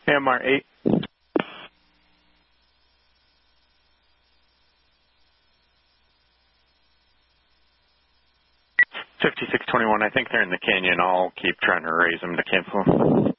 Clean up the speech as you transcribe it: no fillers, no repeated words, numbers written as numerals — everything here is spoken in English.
AMR 8. 5621, I think they're in the canyon. I'll keep trying to raise them to cancel.